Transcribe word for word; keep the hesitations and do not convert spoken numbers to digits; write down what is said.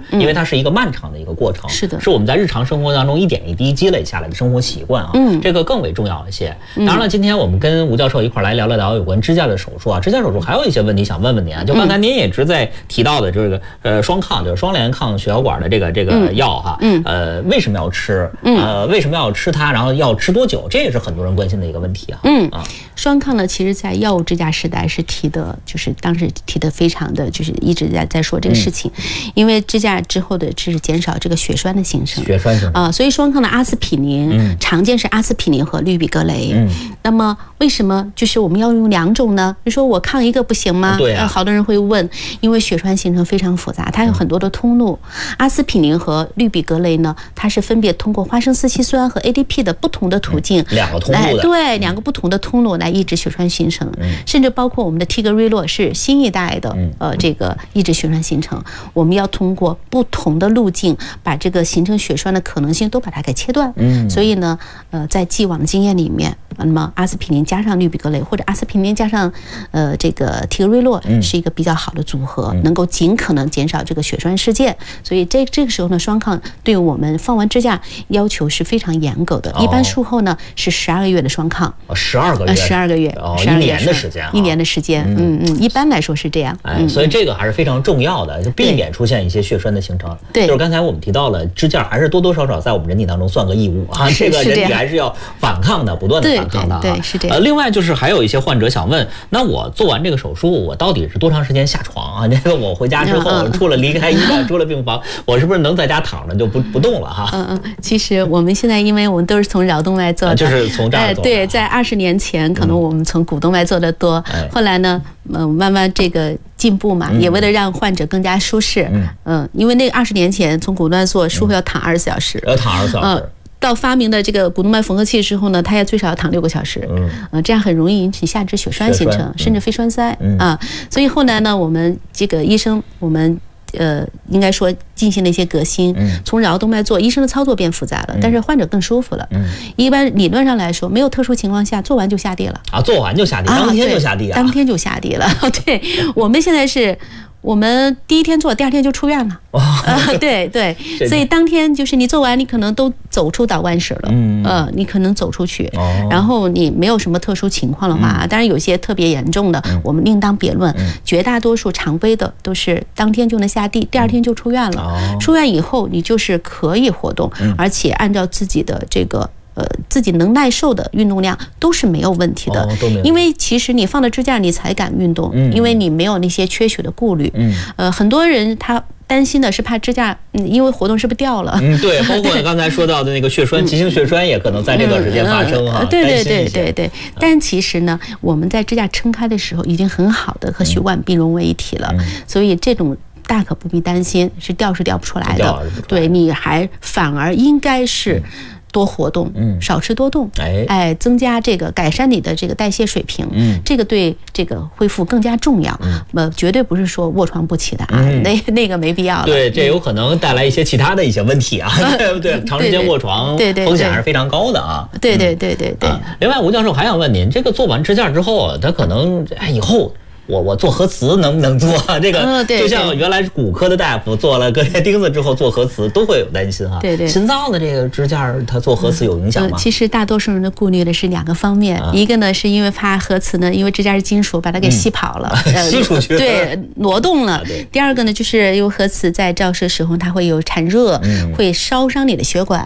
因为它是一个漫长的一个过程， 是的， 是我们在日常生活当中一点一滴积累下来的生活习惯啊， 嗯， 这个更为重要一些。当然了，今天我们跟吴教授一块来聊了聊有关支架的手术啊，支架手术还有一些问题想问问您啊，就刚才您也一直在提到的这个呃双抗，就是双联抗血小管的这个这个药哈， 嗯， 呃，为什么要吃？呃，为什么要吃它？然后要吃多久？这也是很多人关心的一个问题啊。 嗯啊， 双抗呢，其实在药物支架时代是提的，就是当时提的非常的，就是一直在在说这个事情，嗯、因为支架之后的是减少这个血栓的形成， 血栓形成啊、呃，所以双抗的阿司匹林、嗯、常见是阿司匹林和氯吡格雷。嗯，那么为什么就是我们要用两种呢？你说我抗一个不行吗？ 对啊、 呃，好多人会问，因为血栓形成非常复杂，它有很多的通路。嗯、阿司匹林和氯吡格雷呢，它是分别通过花生四烯酸和 A D P 的不同的途径， 嗯、两个通路的， 对，两个不同的通路来抑制血栓形成，嗯、甚至包括我们的替格瑞洛是新一代的，嗯、呃，这个抑制血栓形成。我们要通过不同的路径，把这个形成血栓的可能性都把它给切断。嗯，所以呢，呃，在既往的经验里面，那么阿司匹林加上氯吡格雷，或者阿司匹林加上呃这个替格瑞洛，是一个比较好的组合，嗯、能够尽可能减少这个血栓事件。所以这这个时候呢，双抗对我们放完支架要求是非常严格的。哦、一般术后呢是十二个月的双抗， 十二个月， 十二个月， 哦，一年的时间， 一年的时间，嗯嗯，一般来说是这样。 哎，所以这个还是非常重要的，就避免出现一些血栓的形成。 对， 就是刚才我们提到了支架，还是多多少少在我们人体当中算个异物啊，这个人体还是要反抗的，不断的反抗的啊。 对，是这样。 呃，另外就是还有一些患者想问，那我做完这个手术，我到底是多长时间下床啊？这个我回家之后，除了离开医院，出了病房，我是不是能在家躺着就不不动了哈？ 嗯嗯，其实我们现在因为我们都是从桡动脉做的， 就是从这儿做。 对，在二十年前，可能我们从股动脉做的多，后来呢，嗯，慢慢这个进步嘛，也为了让患者更加舒适，嗯，因为那二十年前从股动脉做，术后要躺二十四小时， 要躺二十四小时。 到发明的这个股动脉缝合器之后呢，它也最少要躺六个小时，嗯，呃，这样很容易引起下肢血栓形成，甚至肺栓塞啊。所以后来呢，我们这个医生，我们呃，应该说进行了一些革新，从桡动脉做，医生的操作变复杂了，但是患者更舒服了。一般理论上来说，没有特殊情况下，做完就下地了啊， 做完就下地，当天就下地啊， 当天就下地了。对，我们现在是。我们第一天做，第二天就出院了。哦、呃，对对，所以当天就是你做完，你可能都走出导管室了。嗯，呃，你可能走出去，哦、然后你没有什么特殊情况的话，嗯、当然有些特别严重的，嗯、我们另当别论。嗯、绝大多数常规的都是当天就能下地，第二天就出院了。哦、出院以后，你就是可以活动，嗯、而且按照自己的这个。呃，自己能耐受的运动量都是没有问题的，哦、因为其实你放了支架，你才敢运动，嗯、因为你没有那些缺血的顾虑。嗯，呃，很多人他担心的是怕支架，嗯，因为活动是不是掉了？ 嗯，对，包括刚才说到的那个血栓，急性血栓也可能在这段时间发生哈、啊。 对对对对对。但其实呢，我们在支架撑开的时候，已经很好的和血管并融为一体了，嗯、所以这种。大可不必担心，是掉是掉不出来的。对，你还反而应该是多活动，嗯，少吃多动，哎哎，增加这个改善你的这个代谢水平，嗯，这个对这个恢复更加重要。嗯，呃，绝对不是说卧床不起的啊，嗯、那那个没必要了。 对，这有可能带来一些其他的一些问题啊，嗯、对不对？长时间卧床， 对对， 风险还是非常高的啊。 对对对对对。 啊、另外，吴教授还想问您，这个做完支架之后，他可能哎以后。我我做核磁能不能做这个？ 嗯、对对， 就像原来骨科的大夫做了割裂钉子之后做核磁都会有担心哈。 对对， 心脏的这个支架它做核磁有影响吗？ 嗯呃、其实大多数人的顾虑的是两个方面，啊、一个呢是因为怕核磁呢，因为支架是金属，把它给吸跑了， 嗯呃、吸出去， 对，挪动了。 啊、 第二个呢，就是因为核磁在照射时候它会有产热，嗯、会烧伤你的血管。